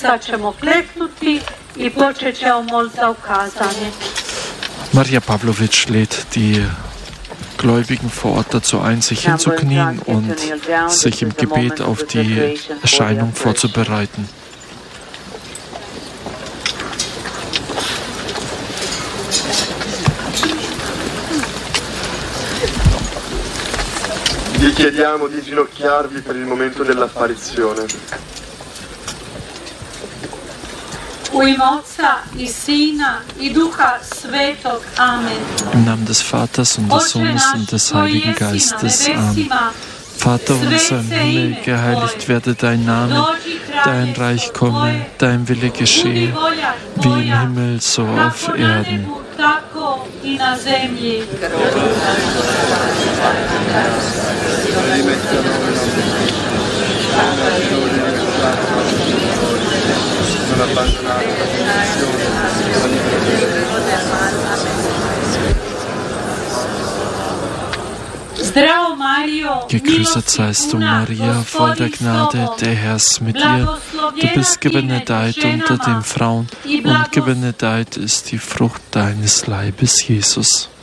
sad ćemo kleknuti I počet ćemo moliti za ukazanje. Maria Pavlović lädt die Gläubigen vor Ort dazu ein, sich hinzuknien und sich im Gebet auf die Erscheinung vorzubereiten. Vi chiediamo di ginocchiarvi per il momento dell'apparizione. U ime Oca I Sina I Duha Svetog. Amen. Im Namen des Vaters und des Sohnes und des Heiligen Geistes. Amen. Vater unser im Himmel, geheiligt werde dein Name, dein Reich komme, dein Wille geschehe, wie im Himmel, so auf Erden. Gegrüßet seist du, Maria, voll der Gnade, der Herr ist mit dir. Du bist gebenedeit unter den Frauen und gebenedeit ist die Frucht deines Leibes, Jesus.